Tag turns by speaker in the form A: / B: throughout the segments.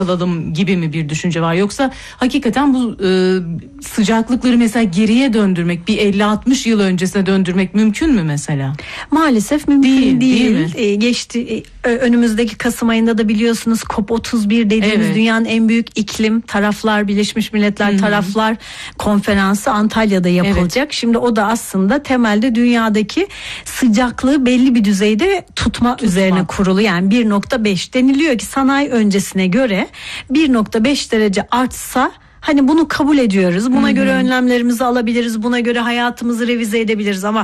A: alalım gibi mi bir düşünce var? Yoksa hakikaten bu sıcaklıkları mesela geriye döndürmek, bir 50-60 yıl öncesine döndürmek mümkün mü mesela?
B: Maalesef mümkün
A: değil.
B: Geçti önümüzdeki Kasım ayında da biliyorsunuz COP31 dediğimiz dünyanın en büyük iklim taraflar, Birleşmiş Milletler taraflar konferansı Antalya'da yapılacak. Evet. Şimdi o da aslında temelde dünyadaki sıcaklığı belli bir düzeyde tutma üzerine kurulu. Yani 1.5 deniliyor ki sanayi öncesine göre 1.5 derece artsa hani bunu kabul ediyoruz. Buna göre önlemlerimizi alabiliriz. Buna göre hayatımızı revize edebiliriz ama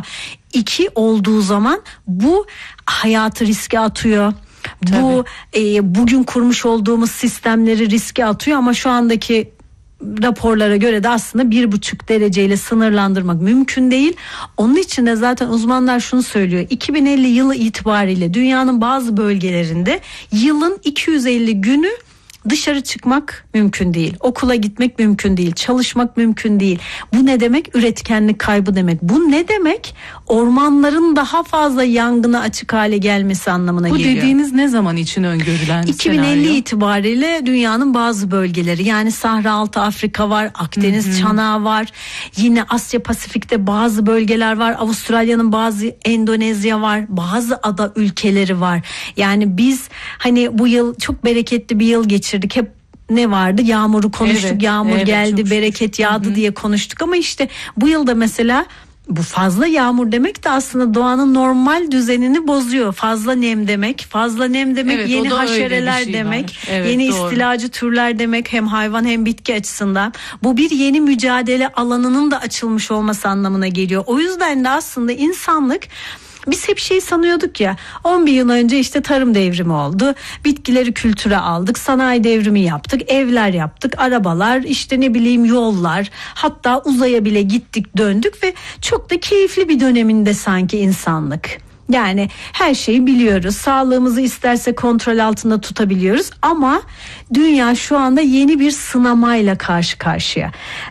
B: 2 olduğu zaman bu hayatı riske atıyor. Tabii. Bu bugün kurmuş olduğumuz sistemleri riske atıyor ama şu andaki raporlara göre de aslında 1,5 dereceyle sınırlandırmak mümkün değil. Onun için de zaten uzmanlar şunu söylüyor. 2050 yılı itibariyle dünyanın bazı bölgelerinde yılın 250 günü dışarı çıkmak mümkün değil. Okula gitmek mümkün değil. Çalışmak mümkün değil. Bu ne demek? Üretkenlik kaybı demek. Bu ne demek? Ormanların daha fazla yangına açık hale gelmesi anlamına geliyor.
A: Bu dediğiniz ne zaman için öngörülen
B: 2050
A: senaryo?
B: itibariyle dünyanın bazı bölgeleri, yani Sahra Altı Afrika var, Akdeniz çanağı var. Yine Asya Pasifik'te bazı bölgeler var. Avustralya'nın bazı, Endonezya var. Bazı ada ülkeleri var. Yani biz hani bu yıl çok bereketli bir yıl geçirdik. Hep ne vardı? Yağmuru konuştuk. Yağmur geldi, bereket yağdı diye konuştuk ama işte bu yılda mesela bu fazla yağmur demek de aslında doğanın normal düzenini bozuyor. Fazla nem demek. Fazla nem demek yeni haşereler demek. Yeni istilacı türler demek, hem hayvan hem bitki açısından. Bu bir yeni mücadele alanının da açılmış olması anlamına geliyor. O yüzden de aslında insanlık, biz hep sanıyorduk ya, 11 yıl önce işte tarım devrimi oldu. Bitkileri kültüre aldık. Sanayi devrimi yaptık. Evler yaptık. Arabalar, işte ne bileyim yollar. Hatta uzaya bile gittik döndük ve çok da keyifli bir döneminde sanki insanlık. Yani her şeyi biliyoruz. Sağlığımızı isterse kontrol altında tutabiliyoruz. Ama dünya şu anda yeni bir sınamayla karşı karşıya.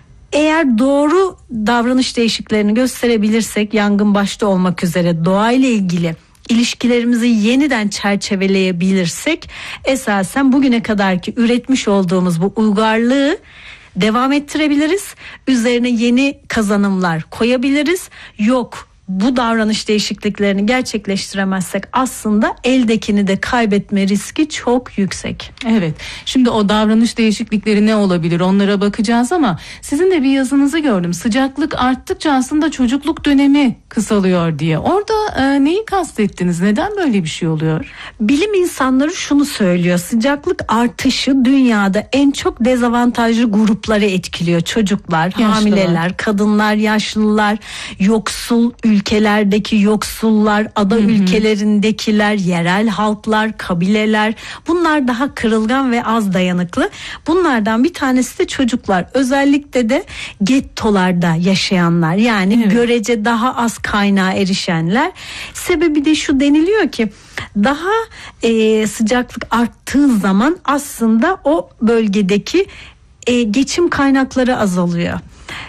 B: Eğer doğru davranış değişikliklerini gösterebilirsek, yangın başta olmak üzere doğayla ilgili ilişkilerimizi yeniden çerçeveleyebilirsek, esasen bugüne kadarki üretmiş olduğumuz bu uygarlığı devam ettirebiliriz. Üzerine yeni kazanımlar koyabiliriz. Yok, bu davranış değişikliklerini gerçekleştiremezsek aslında eldekini de kaybetme riski çok yüksek.
A: Evet. Şimdi o davranış değişiklikleri ne olabilir, onlara bakacağız ama sizin de bir yazınızı gördüm. Sıcaklık arttıkça aslında çocukluk dönemi kısalıyor diye. Orada neyi kastettiniz? Neden böyle bir şey oluyor?
B: Bilim insanları şunu söylüyor. Sıcaklık artışı dünyada en çok dezavantajlı grupları etkiliyor. Çocuklar, yaşlılar, hamileler, kadınlar, yaşlılar, yoksul ülkelerdeki yoksullar, ada ülkelerindekiler, yerel halklar, kabileler, bunlar daha kırılgan ve az dayanıklı. Bunlardan bir tanesi de çocuklar. Özellikle de gettolarda yaşayanlar, yani görece daha az kaynağa erişenler. Sebebi de şu, deniliyor ki daha sıcaklık arttığı zaman aslında o bölgedeki geçim kaynakları azalıyor.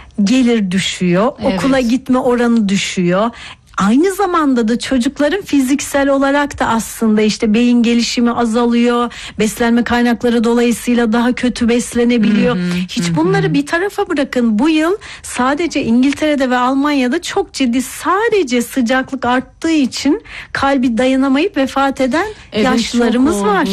B: Gelir düşüyor, okula gitme oranı düşüyor. Aynı zamanda da çocukların fiziksel olarak da aslında işte beyin gelişimi azalıyor. Beslenme kaynakları dolayısıyla daha kötü beslenebiliyor. Hiç bunları bir tarafa bırakın. Bu yıl sadece İngiltere'de ve Almanya'da çok ciddi, sadece sıcaklık arttığı için kalbi dayanamayıp vefat eden yaşlılarımız var.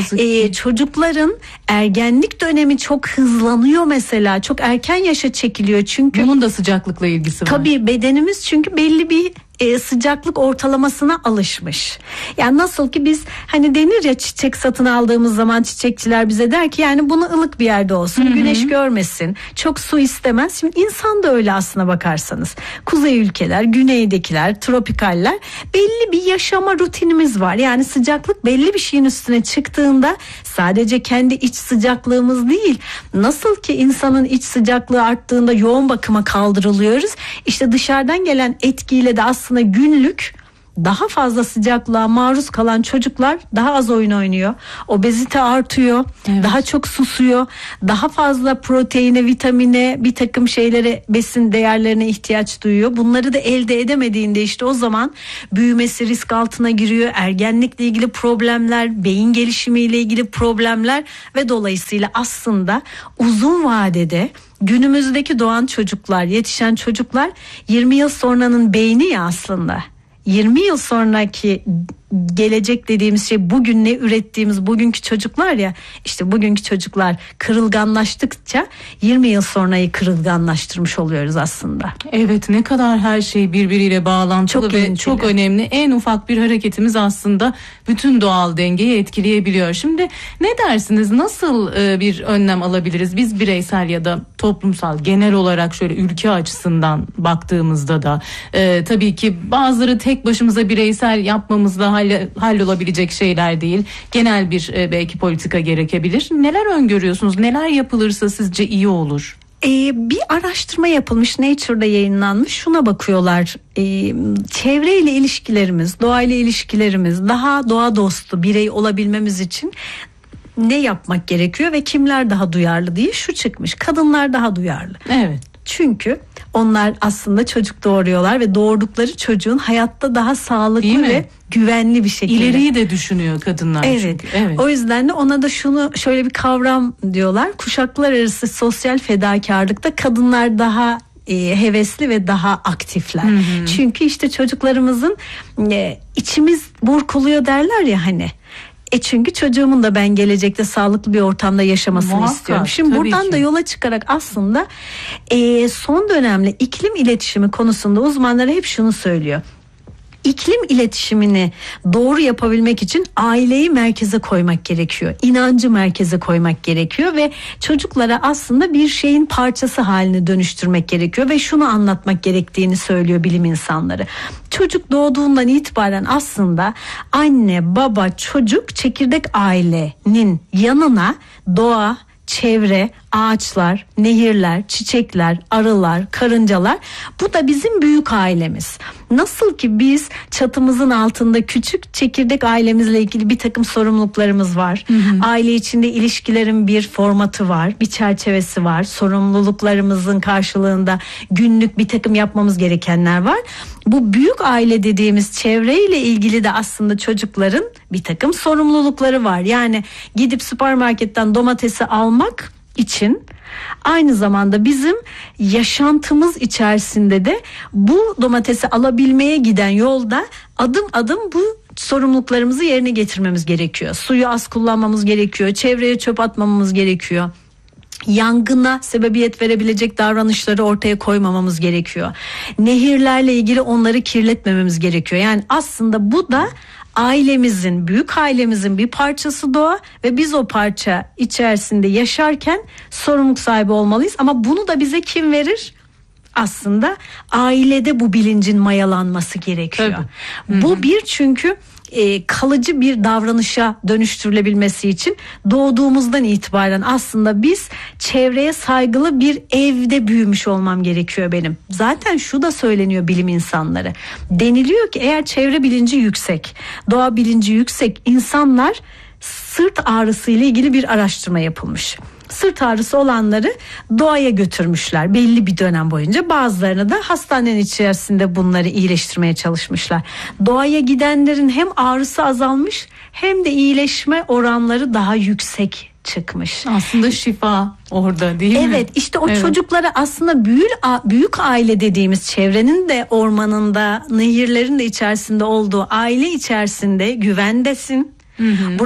B: Çocukların ergenlik dönemi çok hızlanıyor mesela. Çok erken yaşa çekiliyor çünkü.
A: Bunun da sıcaklıkla ilgisi var.
B: Tabii, bedenimiz çünkü belli bir sıcaklık ortalamasına alışmış. Yani nasıl ki biz hani denir ya, çiçek satın aldığımız zaman çiçekçiler bize der ki yani bunu ılık bir yerde olsun, güneş görmesin, çok su istemez. Şimdi insan da öyle aslına bakarsanız. Kuzey ülkeler, güneydekiler, tropikaller, belli bir yaşama rutinimiz var. Yani sıcaklık belli bir şeyin üstüne çıktığında sadece kendi iç sıcaklığımız değil, nasıl ki insanın iç sıcaklığı arttığında yoğun bakıma kaldırılıyoruz, İşte dışarıdan gelen etkiyle de aslında günlük daha fazla sıcaklığa maruz kalan çocuklar daha az oyun oynuyor. Obezite artıyor.
A: Evet.
B: Daha çok susuyor. Daha fazla proteine, vitamine, bir takım şeylere, besin değerlerine ihtiyaç duyuyor. Bunları da elde edemediğinde işte o zaman büyümesi risk altına giriyor. Ergenlikle ilgili problemler, beyin gelişimiyle ilgili problemler ve dolayısıyla aslında uzun vadede günümüzdeki doğan çocuklar, yetişen çocuklar 20 yıl sonranın beyni ya aslında. 20 yıl sonraki gelecek dediğimiz şey bugün ne ürettiğimiz bugünkü çocuklar ya, işte bugünkü çocuklar kırılganlaştıkça 20 yıl sonrayı kırılganlaştırmış oluyoruz aslında.
A: Evet, ne kadar her şey birbiriyle bağlantılı
B: çok
A: ve çok önemli. En ufak bir hareketimiz aslında bütün doğal dengeyi etkileyebiliyor. Şimdi ne dersiniz, nasıl bir önlem alabiliriz? Biz bireysel ya da toplumsal, genel olarak şöyle ülke açısından baktığımızda da tabii ki bazıları tek başımıza bireysel yapmamızla hallolabilecek şeyler değil. Genel bir belki politika gerekebilir. Neler öngörüyorsunuz? Neler yapılırsa sizce iyi olur?
B: Bir araştırma yapılmış, Nature'da yayınlanmış. Şuna bakıyorlar. Çevreyle ilişkilerimiz, doğayla ilişkilerimiz, daha doğa dostu birey olabilmemiz için ne yapmak gerekiyor ve kimler daha duyarlı diye şu çıkmış. Kadınlar daha duyarlı.
A: Evet.
B: Çünkü onlar aslında çocuk doğuruyorlar ve doğurdukları çocuğun hayatta daha sağlıklı ve güvenli bir şekilde.
A: İleriyi de düşünüyor kadınlar.
B: Evet.
A: Çünkü. Evet.
B: O yüzden de ona da şöyle bir kavram diyorlar. Kuşaklar arası sosyal fedakarlıkta kadınlar daha hevesli ve daha aktifler. Hı hı. Çünkü işte çocuklarımızın içimiz burkuluyor derler ya hani. Çünkü çocuğumun da ben gelecekte sağlıklı bir ortamda yaşamasını
A: muhakkak
B: istiyorum. Şimdi buradan da yola çıkarak aslında son dönemde iklim iletişimi konusunda uzmanlar hep şunu söylüyor. İklim iletişimini doğru yapabilmek için aileyi merkeze koymak gerekiyor. İnancı merkeze koymak gerekiyor ve çocuklara aslında bir şeyin parçası haline dönüştürmek gerekiyor ve şunu anlatmak gerektiğini söylüyor bilim insanları. Çocuk doğduğundan itibaren aslında anne, baba, çocuk çekirdek ailenin yanına doğa, çevre, ağaçlar, nehirler, çiçekler, arılar, karıncalar, bu da bizim büyük ailemiz. Nasıl ki biz çatımızın altında küçük çekirdek ailemizle ilgili bir takım sorumluluklarımız var. Hı hı. Aile içinde ilişkilerin bir formatı var, bir çerçevesi var. Sorumluluklarımızın karşılığında günlük bir takım yapmamız gerekenler var. Bu büyük aile dediğimiz çevreyle ilgili de aslında çocukların bir takım sorumlulukları var. Yani gidip süpermarketten domatesi almak için aynı zamanda bizim yaşantımız içerisinde de bu domatesi alabilmeye giden yolda adım adım bu sorumluluklarımızı yerine getirmemiz gerekiyor. Suyu az kullanmamız gerekiyor, çevreye çöp atmamamız gerekiyor. Yangına sebebiyet verebilecek davranışları ortaya koymamamız gerekiyor. Nehirlerle ilgili onları kirletmememiz gerekiyor. Yani aslında bu da ailemizin, büyük ailemizin bir parçası doğa ve biz o parça içerisinde yaşarken sorumluluk sahibi olmalıyız. Ama bunu da bize kim verir? Aslında ailede bu bilincin mayalanması gerekiyor. Tabii. Bu bir, çünkü kalıcı bir davranışa dönüştürülebilmesi için doğduğumuzdan itibaren aslında biz çevreye saygılı bir evde büyümüş olmam gerekiyor benim. Zaten şu da söyleniyor bilim insanları. Deniliyor ki eğer çevre bilinci yüksek, doğa bilinci yüksek insanlar, sırt ağrısı ile ilgili bir araştırma yapılmış. Sırt ağrısı olanları doğaya götürmüşler belli bir dönem boyunca. Bazılarını da hastanenin içerisinde bunları iyileştirmeye çalışmışlar. Doğaya gidenlerin hem ağrısı azalmış hem de iyileşme oranları daha yüksek çıkmış.
A: Aslında şifa orada değil mi?
B: Evet, işte o çocuklara aslında büyük aile dediğimiz çevrenin de, ormanın da, nehirlerin de içerisinde olduğu aile içerisinde güvendesin. Hı hı.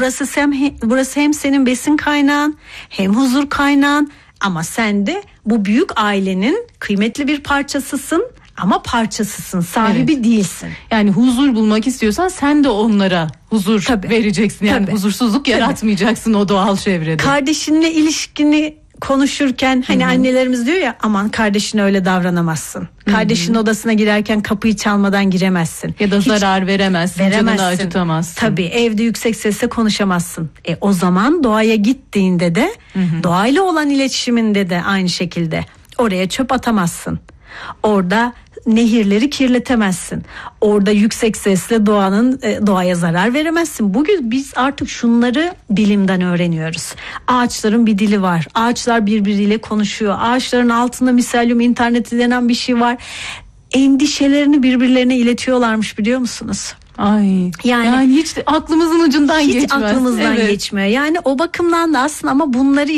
B: Burası hem senin besin kaynağın hem huzur kaynağın, ama sen de bu büyük ailenin kıymetli bir parçasısın ama parçasısın, sahibi değilsin.
A: Yani huzur bulmak istiyorsan sen de onlara huzur vereceksin. Yani huzursuzluk yaratmayacaksın o doğal çevrede.
B: Kardeşinle ilişkini konuşurken hani annelerimiz diyor ya, aman kardeşine öyle davranamazsın. Kardeşinin odasına girerken kapıyı çalmadan giremezsin.
A: Ya da zarar veremezsin, canını acıtamazsın.
B: Tabii, evde yüksek sesle konuşamazsın. O zaman doğaya gittiğinde de doğayla olan iletişiminde de aynı şekilde oraya çöp atamazsın. Orada nehirleri kirletemezsin. Orada yüksek sesle doğaya zarar veremezsin. Bugün biz artık şunları bilimden öğreniyoruz. Ağaçların bir dili var. Ağaçlar birbiriyle konuşuyor. Ağaçların altında miselyum interneti denen bir şey var. Endişelerini birbirlerine iletiyorlarmış, biliyor musunuz?
A: Ay, yani hiç aklımızın ucundan geçmez.
B: Hiç aklımızdan geçmiyor. Yani o bakımdan da aslında, ama bunları